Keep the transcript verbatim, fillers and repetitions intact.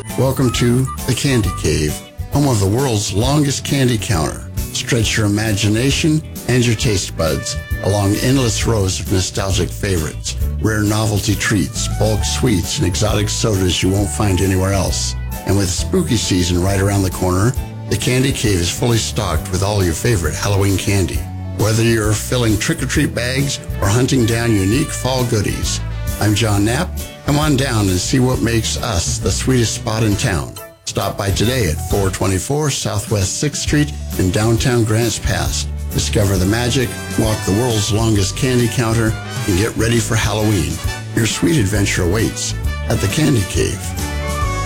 Welcome to the Candy Cave, home of the world's longest candy counter. Stretch your imagination and your taste buds along endless rows of nostalgic favorites, rare novelty treats, bulk sweets, and exotic sodas you won't find anywhere else. And with spooky season right around the corner, the Candy Cave is fully stocked with all your favorite Halloween candy. Whether you're filling trick-or-treat bags or hunting down unique fall goodies, I'm John Knapp. Come on down and see what makes us the sweetest spot in town. Stop by today at four twenty-four Southwest sixth Street in downtown Grants Pass. Discover the magic, walk the world's longest candy counter, and get ready for Halloween. Your sweet adventure awaits at the Candy Cave.